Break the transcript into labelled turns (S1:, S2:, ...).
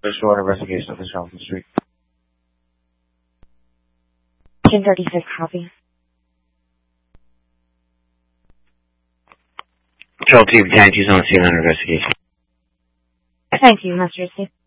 S1: Special order investigation of the Charlton Street.
S2: 1036 copy.
S1: Patrol Team 10, she's on the scene under investigation.
S2: Thank you, Master Steve.